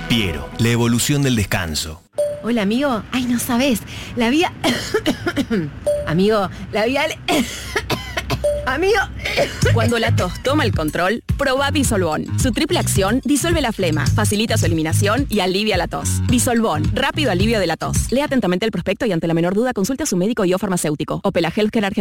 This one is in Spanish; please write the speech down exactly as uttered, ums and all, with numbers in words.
Piero, la evolución del descanso. Hola, amigo. Ay, no sabes. La vía... amigo, la vía... Amigo. Cuando la tos toma el control, probá Bisolbón. Su triple acción disuelve la flema, facilita su eliminación y alivia la tos. Bisolbón, rápido alivio de la tos. Lea atentamente el prospecto y ante la menor duda consulte a su médico y o farmacéutico. Opela Healthcare Argentina.